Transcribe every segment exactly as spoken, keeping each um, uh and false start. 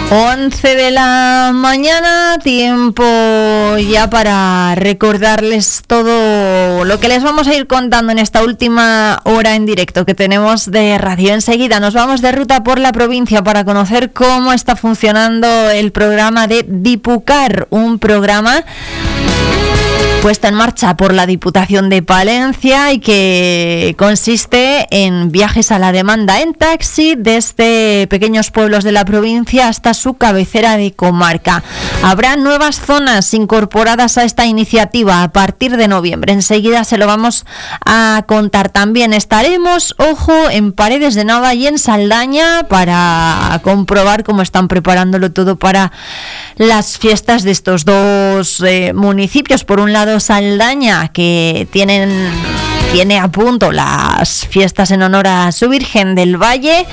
once de la mañana, tiempo ya para recordarles todo lo que les vamos a ir contando en esta última hora en directo que tenemos de radio. Enseguida nos vamos de ruta por la provincia para conocer cómo está funcionando el programa de Dipucar, un programa puesta en marcha por la Diputación de Palencia y que consiste en viajes a la demanda en taxi desde pequeños pueblos de la provincia hasta su cabecera de comarca. Habrá nuevas zonas incorporadas a esta iniciativa a partir de noviembre. Enseguida se lo vamos a contar. También estaremos, ojo, en Paredes de Nava y en Saldaña para comprobar cómo están preparándolo todo para las fiestas de estos dos eh, municipios. Por un lado, Saldaña, que tienen tiene a punto las fiestas en honor a su Virgen del Valle,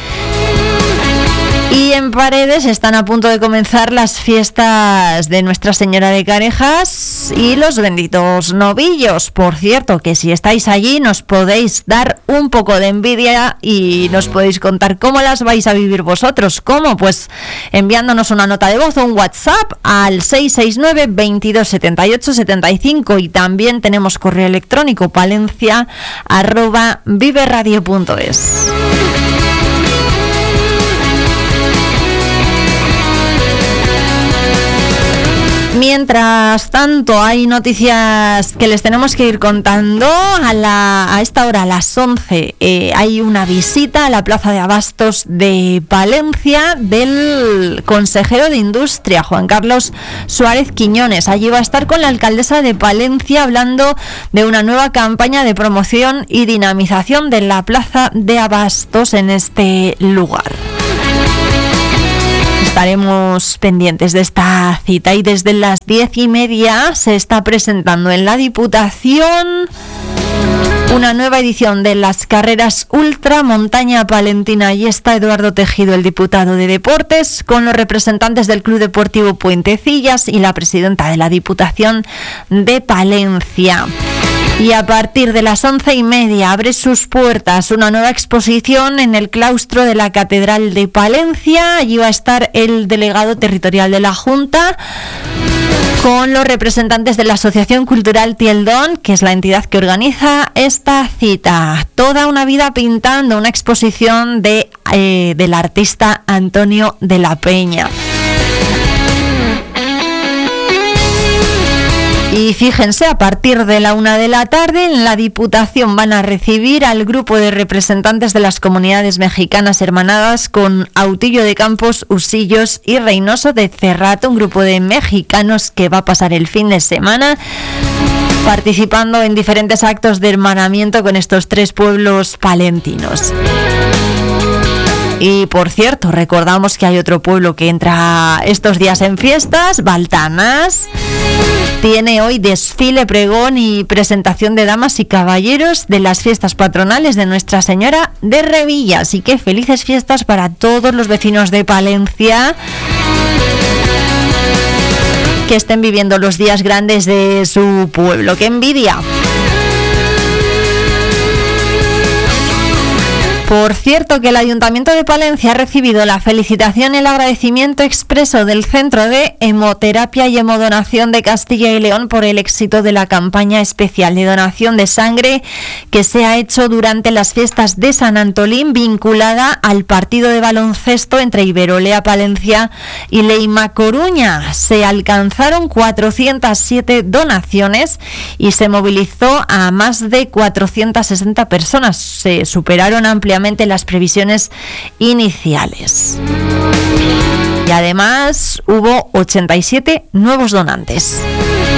y en Paredes están a punto de comenzar las fiestas de Nuestra Señora de Carejas y los benditos novillos. Por cierto, que si estáis allí nos podéis dar un poco de envidia y nos podéis contar cómo las vais a vivir vosotros. ¿Cómo? Pues enviándonos una nota de voz o un WhatsApp al seis seis nueve, veintidós, setenta y ocho, setenta y cinco, y también tenemos correo electrónico palencia arroba viveradio punto es. Mientras tanto, hay noticias que les tenemos que ir contando. A, la, a esta hora, a las once, eh, hay una visita a la Plaza de Abastos de Palencia del consejero de Industria, Juan Carlos Suárez Quiñones. Allí va a estar con la alcaldesa de Palencia hablando de una nueva campaña de promoción y dinamización de la Plaza de Abastos en este lugar. Estaremos pendientes de esta cita, y desde las diez y media se está presentando en la Diputación una nueva edición de las carreras Ultra Montaña Palentina. Y está Eduardo Tejido, el diputado de Deportes, con los representantes del Club Deportivo Puentecillas y la presidenta de la Diputación de Palencia. Y a partir de las once y media abre sus puertas una nueva exposición en el claustro de la Catedral de Palencia. Allí va a estar el delegado territorial de la Junta con los representantes de la Asociación Cultural Tieldón, que es la entidad que organiza esta cita. Toda una vida pintando, una exposición de eh, del artista Antonio de la Peña. Y fíjense, a partir de la una de la tarde en la Diputación van a recibir al grupo de representantes de las comunidades mexicanas hermanadas con Autillo de Campos, Usillos y Reynoso de Cerrato, un grupo de mexicanos que va a pasar el fin de semana participando en diferentes actos de hermanamiento con estos tres pueblos palentinos. Y por cierto, recordamos que hay otro pueblo que entra estos días en fiestas, Baltanas. Tiene hoy desfile, pregón y presentación de damas y caballeros de las fiestas patronales de Nuestra Señora de Revilla. Así que felices fiestas para todos los vecinos de Palencia que estén viviendo los días grandes de su pueblo. ¡Qué envidia! Por cierto, que el Ayuntamiento de Palencia ha recibido la felicitación y el agradecimiento expreso del Centro de Hemoterapia y Hemodonación de Castilla y León por el éxito de la campaña especial de donación de sangre que se ha hecho durante las fiestas de San Antolín, vinculada al partido de baloncesto entre Iberolea Palencia y Leima Coruña. Se alcanzaron cuatrocientas siete donaciones y se movilizó a más de cuatrocientas sesenta personas. Se superaron ampliamente las previsiones iniciales. Y además hubo ochenta y siete nuevos donantes.